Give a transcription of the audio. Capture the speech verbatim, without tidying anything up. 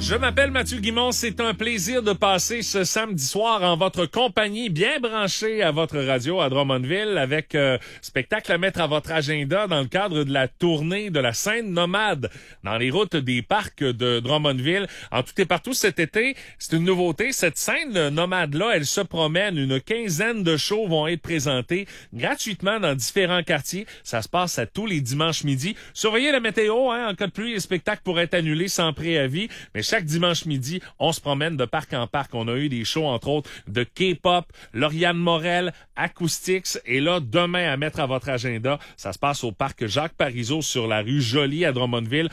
Je m'appelle Mathieu Guimont, c'est un plaisir de passer ce samedi soir en votre compagnie, bien branché à votre radio à Drummondville, avec euh, spectacle à mettre à votre agenda dans le cadre de la tournée de la scène nomade dans les routes des parcs de Drummondville. En tout et partout cet été, c'est une nouveauté. Cette scène nomade-là, elle se promène. Une quinzaine de shows vont être présentés gratuitement dans différents quartiers. Ça se passe à tous les dimanches midi. Surveillez la météo, hein, en cas de pluie, les spectacles pourraient être annulés sans préavis. Mais chaque dimanche midi, on se promène de parc en parc. On a eu des shows, entre autres, de K-pop, Lauriane Morel, Acoustics. Et là, demain, à mettre à votre agenda, ça se passe au parc Jacques Parizeau sur la rue Joly à Drummondville.